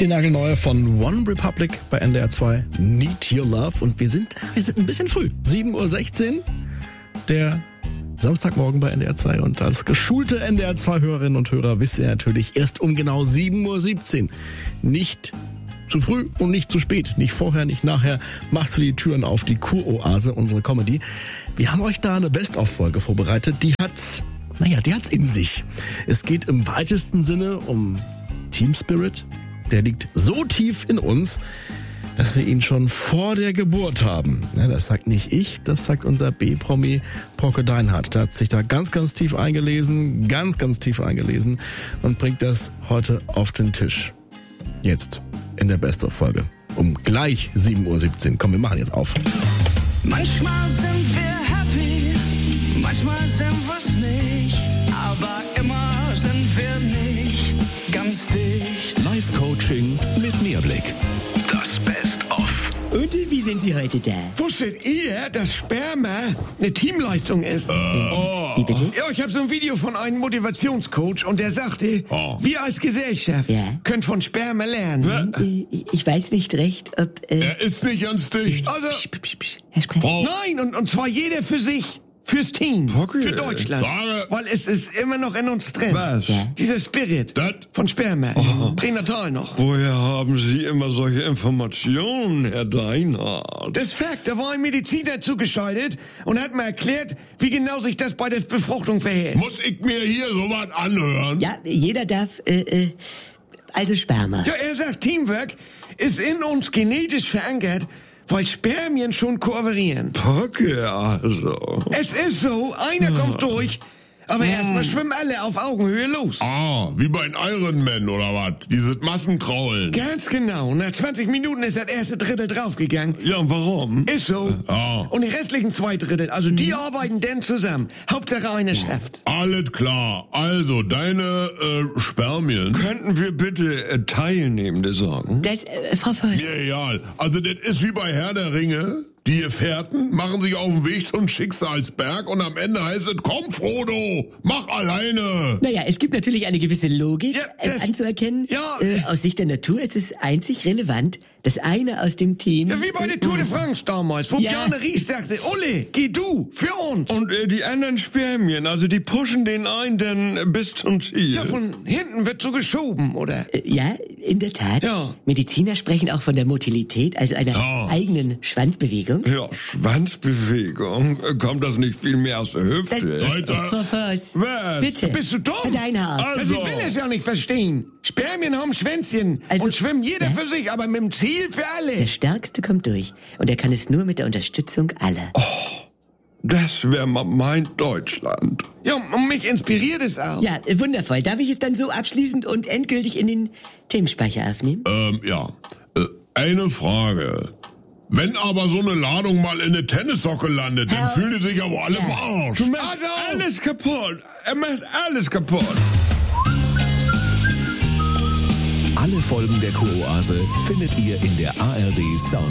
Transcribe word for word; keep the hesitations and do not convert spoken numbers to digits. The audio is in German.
Die nagelneue von One Republic bei N D R zwei, Need Your Love. Und wir sind, wir sind ein bisschen früh, sieben Uhr sechzehn, der Samstagmorgen bei N D R zwei. Und als geschulte N D R zwei Hörerinnen und Hörer wisst ihr natürlich erst um genau sieben Uhr siebzehn. Nicht zu früh und nicht zu spät. Nicht vorher, nicht nachher. Machst du die Türen auf, die Kuroase, unsere Comedy. Wir haben euch da eine Best-of-Folge vorbereitet. Die hat, naja, die hat's in sich. Es geht im weitesten Sinne um Team Spirit. Der liegt so tief in uns, dass wir ihn schon vor der Geburt haben. Ja, das sagt nicht ich, das sagt unser B-Promi Pauke Deinhardt. Der hat sich da ganz, ganz tief eingelesen, ganz, ganz tief eingelesen und bringt das heute auf den Tisch. Jetzt in der Best-of-Folge um gleich sieben Uhr siebzehn. Komm, wir machen jetzt auf. Manchmal sind wir happy, manchmal sind wir's nicht, aber immer sind wir nicht ganz dicht. Live-Coaching mit Mehrblick. Das Best-of. Und wie sind Sie heute da? Wusstet ihr, dass Sperma eine Teamleistung ist? Äh. Oh. Wie bitte? Ja, ich habe so ein Video von einem Motivationscoach und der sagte, Oh. wir als Gesellschaft Ja? können von Sperma lernen. Äh, Ich weiß nicht recht, ob... Äh, Er ist nicht ganz dicht. Also, psch, psch, psch. Herr Sprecher. Frau, nein, und, und zwar jeder für sich. Fürs Team. Okay. Für Deutschland. Sage- Weil es ist immer noch in uns drin. Was? Ja. Dieser Spirit Das- von Sperma. Pränatal noch. Woher haben Sie immer solche Informationen, Herr Deinhardt? Das Fakt, da war ein Mediziner zugeschaltet und hat mir erklärt, wie genau sich das bei der Befruchtung verhält. muss ich mir hier sowas anhören? Ja, jeder darf... Äh, äh, also Sperma. Ja, er sagt, Teamwork ist in uns genetisch verankert, weil Spermien schon kooperieren. Pocke, also. Es ist so, einer kommt durch, aber erstmal schwimmen alle auf Augenhöhe los. Ah, wie bei den Iron Man oder was? Dieses Massenkraulen. Ganz genau. Nach zwanzig Minuten ist das erste Drittel draufgegangen. Ja, und warum? Ist so. Ah. Und die restlichen zwei Drittel, also die arbeiten denn zusammen. Hauptsache einer schafft. Alles klar. Also, deine äh, Spermien. Könnten wir bitte äh, Teilnehmende sagen? Das, äh, Frau Voss. Mir egal. Also, das ist wie bei Herr der Ringe. Die Gefährten machen sich auf den Weg zum Schicksalsberg und am Ende heißt es, komm Frodo, mach alleine. Naja, es gibt natürlich eine gewisse Logik Ja, äh, das- anzuerkennen. ja. Äh, aus Sicht der Natur ist es einzig relevant, dass einer aus dem Team... Ja, wie bei der Tour de France damals, wo Ja. Bjarne Ries sagte, Ulle, geh du, für uns. Und äh, die anderen Spermien, also die pushen den ein dann bis zum Ziel. ja, von hinten wird so geschoben, oder? Äh, Ja, in der Tat. Ja. Mediziner sprechen auch von der Motilität, also einer Ja. eigenen Schwanzbewegung. Ja, Schwanzbewegung. Äh, Kommt das nicht viel mehr aus der Das, Hüfte? Leute. Frau Voss, Was? bitte. Bist du dumm? Herr Deinhardt. Also, sie Also. will es ja nicht verstehen. Spermien haben Schwänzchen Also- und schwimmen jeder Ja. für sich, aber mit dem Ziel für Der alle. Stärkste kommt durch. Und er kann es nur mit der Unterstützung aller. Das wäre mal mein Deutschland. Ja, und mich inspiriert es auch. Ja, äh, wundervoll. Darf ich es dann so abschließend und endgültig in den Themenspeicher aufnehmen? Ähm, ja. Äh, eine Frage. Wenn aber so eine Ladung mal in eine Tennissocke landet, dann Herr- fühlen die sich ja wohl alle Ja. verarscht. Du machst alles kaputt. Er macht alles kaputt. Alle Folgen der Kuroase findet ihr in der A R D Sound